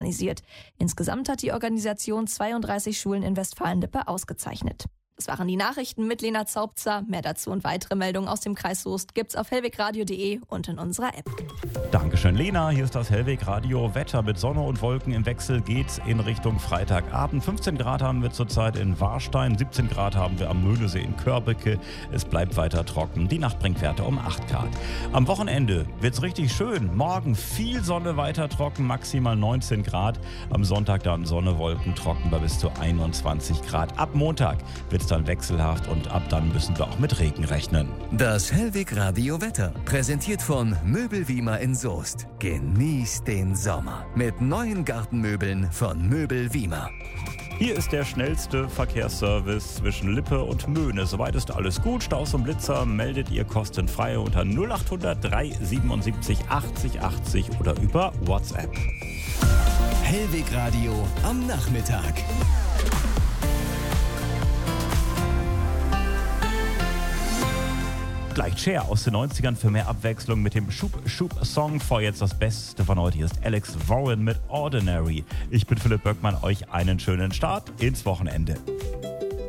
organisiert. Insgesamt hat die Organisation 32 Schulen in Westfalen-Lippe ausgezeichnet. Das waren die Nachrichten mit Lena Zaubzer. Mehr dazu und weitere Meldungen aus dem Kreis Soest gibt's auf hellwegradio.de und in unserer App. Dankeschön, Lena. Hier ist das Hellweg Radio Wetter. Mit Sonne und Wolken im Wechsel geht's in Richtung Freitagabend. 15 Grad haben wir zurzeit in Warstein, 17 Grad haben wir am Möhnesee in Körbecke. Es bleibt weiter trocken. Die Nacht bringt Werte um 8 Grad. Am Wochenende wird's richtig schön. Morgen viel Sonne, weiter trocken, maximal 19 Grad. Am Sonntag dann Sonne, Wolken, trocken bei bis zu 21 Grad. Ab Montag wird's dann wechselhaft und ab dann müssen wir auch mit Regen rechnen. Das Hellweg Radio Wetter, präsentiert von Möbelwiemer in Soest. Genießt den Sommer mit neuen Gartenmöbeln von Möbelwiemer. Hier ist der schnellste Verkehrsservice zwischen Lippe und Möhne. Soweit ist alles gut. Staus und Blitzer meldet ihr kostenfrei unter 0800 377 80 80 oder über WhatsApp. Hellweg Radio am Nachmittag. Gleich Cher aus den 90ern für mehr Abwechslung mit dem Schub-Schub-Song. Vor jetzt das Beste von heute. Hier ist Alex Warren mit Ordinary. Ich bin Philipp Böckmann. Euch einen schönen Start ins Wochenende.